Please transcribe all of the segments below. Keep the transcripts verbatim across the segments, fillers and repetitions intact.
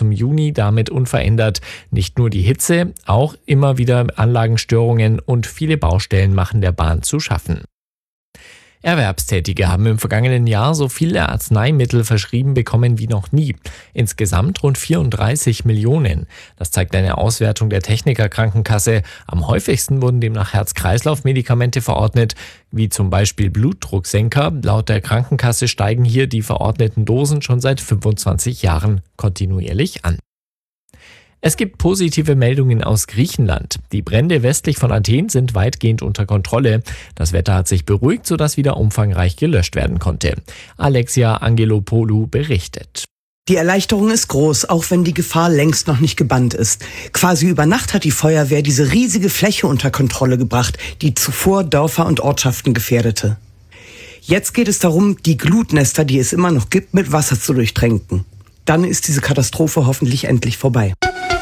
zum Juni damit unverändert. Nicht nur die Hitze, auch immer wieder Anlagenstörungen und viele Baustellen machen der Bahn zu schaffen. Erwerbstätige haben im vergangenen Jahr so viele Arzneimittel verschrieben bekommen wie noch nie. Insgesamt rund vierunddreißig Millionen. Das zeigt eine Auswertung der Techniker-Krankenkasse. Am häufigsten wurden demnach Herz-Kreislauf-Medikamente verordnet, wie zum Beispiel Blutdrucksenker. Laut der Krankenkasse steigen hier die verordneten Dosen schon seit fünfundzwanzig Jahren kontinuierlich an. Es gibt positive Meldungen aus Griechenland. Die Brände westlich von Athen sind weitgehend unter Kontrolle. Das Wetter hat sich beruhigt, sodass wieder umfangreich gelöscht werden konnte. Alexia Angelopoulou berichtet. Die Erleichterung ist groß, auch wenn die Gefahr längst noch nicht gebannt ist. Quasi über Nacht hat die Feuerwehr diese riesige Fläche unter Kontrolle gebracht, die zuvor Dörfer und Ortschaften gefährdete. Jetzt geht es darum, die Glutnester, die es immer noch gibt, mit Wasser zu durchtränken. Dann ist diese Katastrophe hoffentlich endlich vorbei.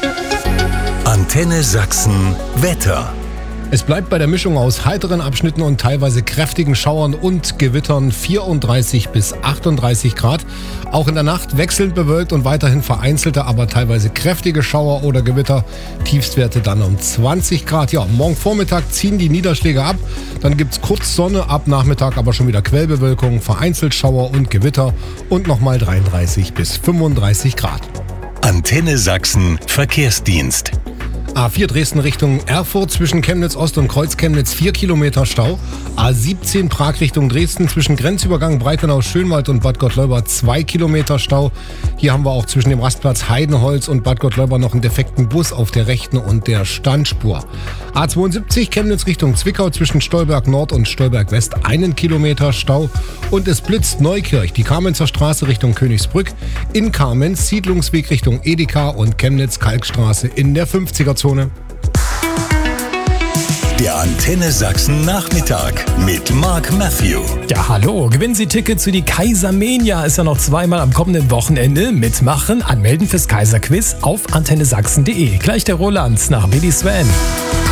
Antenne Sachsen Wetter. Es bleibt bei der Mischung aus heiteren Abschnitten und teilweise kräftigen Schauern und Gewittern vierunddreißig bis achtunddreißig Grad. Auch in der Nacht wechselnd bewölkt und weiterhin vereinzelte, aber teilweise kräftige Schauer oder Gewitter. Tiefstwerte dann um zwanzig Grad. Ja, morgen Vormittag ziehen die Niederschläge ab. Dann gibt's kurz Sonne, ab Nachmittag aber schon wieder Quellbewölkung, vereinzelt Schauer und Gewitter und nochmal dreiunddreißig bis fünfunddreißig Grad. Antenne Sachsen Verkehrsdienst. A vier Dresden Richtung Erfurt zwischen Chemnitz Ost und Kreuz-Chemnitz vier Kilometer Stau. A siebzehn Prag Richtung Dresden zwischen Grenzübergang Breitenau-Schönwald und Bad Gottleuba zwei Kilometer Stau. Hier haben wir auch zwischen dem Rastplatz Heidenholz und Bad Gottleuba noch einen defekten Bus auf der rechten und der Standspur. A zweiundsiebzig Chemnitz Richtung Zwickau zwischen Stolberg Nord und Stolberg West einen Kilometer Stau. Und es blitzt Neukirch, die Kamenzer Straße Richtung Königsbrück, in Kamenz Siedlungsweg Richtung Edeka und Chemnitz Kalkstraße in der fünfziger Zone. Der Antenne Sachsen Nachmittag mit Mark Matthew. Ja, hallo. Gewinnen Sie Tickets für die Kaisermania. Ist ja noch zweimal am kommenden Wochenende. Mitmachen, anmelden fürs Kaiserquiz auf antenne sachsen punkt de. Gleich der Roland nach Willi Sven.